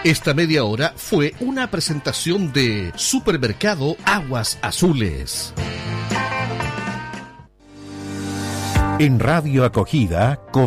Esta media hora fue una presentación de Supermercado Aguas Azules. En Radio Acogida,